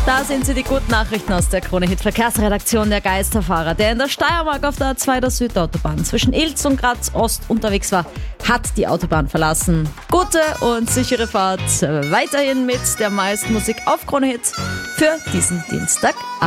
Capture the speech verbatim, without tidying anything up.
Da sind sie, die guten Nachrichten aus der Krone-Hit-Verkehrsredaktion. Der Geisterfahrer, der in der Steiermark auf der A zwei der Südautobahn zwischen Ilz und Graz Ost unterwegs war, hat die Autobahn verlassen. Gute und sichere Fahrt weiterhin mit der meisten Musik auf Krone-Hit für diesen Dienstag.